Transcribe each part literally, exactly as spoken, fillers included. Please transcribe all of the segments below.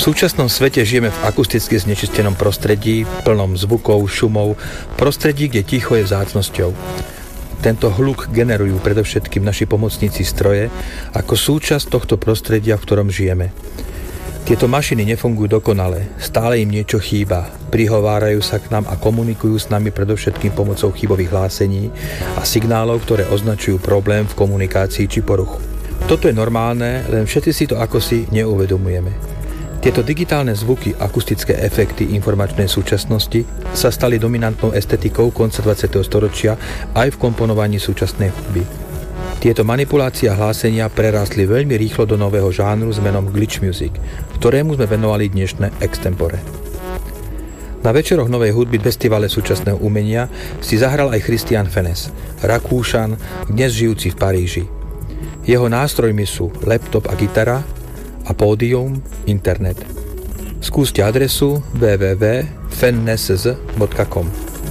V súčasnom svete žijeme v akusticky znečistenom prostredí, plnom zvukov, šumov, prostredí, kde ticho je vzácnosťou. Tento hluk generujú predovšetkým naši pomocníci stroje ako súčasť tohto prostredia, v ktorom žijeme. Tieto mašiny nefungujú dokonale, stále im niečo chýba, prihovárajú sa k nám a komunikujú s nami predovšetkým pomocou chybových hlásení a signálov, ktoré označujú problém v komunikácii či poruchu. Toto je normálne, len všetci si to akosi neuvedomujeme. Tieto digitálne zvuky, akustické efekty informačnej súčasnosti sa stali dominantnou estetikou konca dvadsiateho storočia aj v komponovaní súčasnej hudby. Tieto manipulácie a hlásenia prerástli veľmi rýchlo do nového žánru s menom glitch music, ktorému sme venovali dnešné extempore. Na večeroch novej hudby festivale súčasného umenia si zahral aj Christian Fenez, Rakúšan, dnes žijúci v Paríži. Jeho nástrojmi sú laptop a gitara a pódium internet. Skúste adresu w w w bodka fennes bodka com.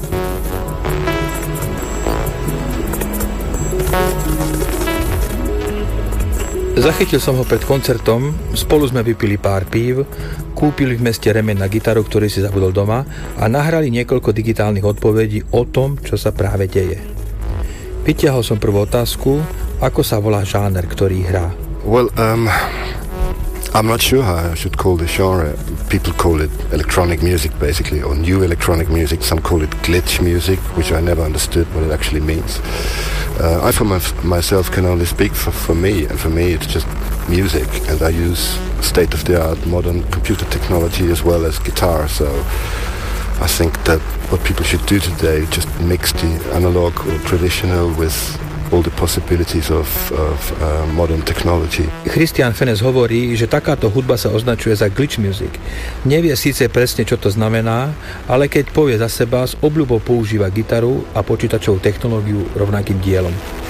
Zachytil som ho pred koncertom, spolu sme vypili pár pív, kúpili v meste remeň na gitaru, ktorý si zabudol doma a nahrali niekoľko digitálnych odpovedí o tom, čo sa práve deje. Vytiahol som prvú otázku, ako sa volá žáner, ktorý hrá. Well, um... I'm not sure how I should call the genre. People call it electronic music, basically, or new electronic music. Some call it glitch music, which I never understood what it actually means. Uh, I, for my, myself, can only speak for, for me, and for me it's just music, and I use state-of-the-art modern computer technology as well as guitar, so I think that what people should do today, just mix the analog or traditional with all the possibilities of, of uh, modern technology. Christian Fenez hovorí, že takáto hudba sa označuje za glitch music. Nevie síce presne, čo to znamená, ale keď povie za seba, s obľubou používa gitaru a počítačovú technológiu rovnakým dielom.